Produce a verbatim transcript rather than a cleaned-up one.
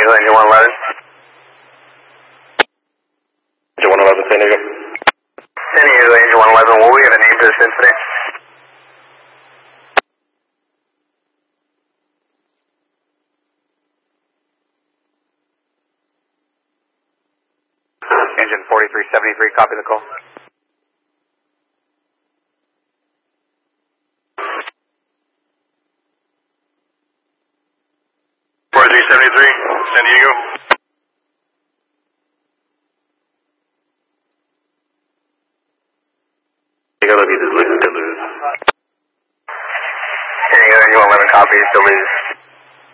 Diego, engine one eleven. Engine one eleven, San Diego. San Diego, engine one eleven, what were we going to name to this incident? Engine forty-three seventy-three, copy the call. forty-three seventy-three, San Diego. Diego, look at this, look at this. San Diego, engine one eleven, copy, still lose.